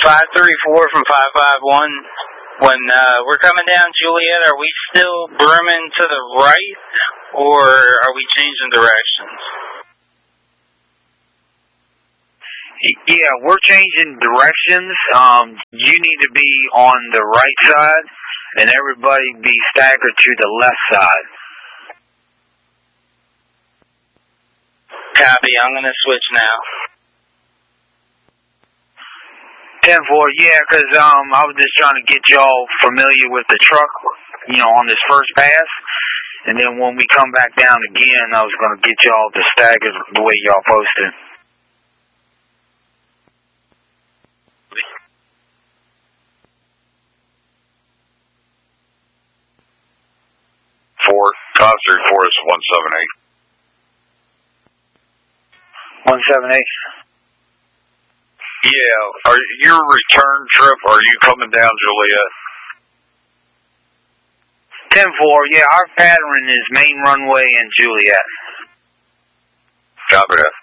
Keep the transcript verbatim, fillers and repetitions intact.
five three four from five five one. When uh, we're coming down Juliet, are we still brooming to the right, or are we changing directions? Yeah, we're changing directions. Um, you need to be on the right side, and everybody be staggered to the left side. Copy, I'm going to switch now. ten four, yeah, because um, I was just trying to get y'all familiar with the truck, you know, on this first pass. And then when we come back down again, I was going to get y'all to stagger the way y'all posted. Four, five three four is one seven eight. one seven eight. Yeah, are your return trip, are you coming down Juliet? ten four, yeah, our pattern is main runway and Juliet. Copy that.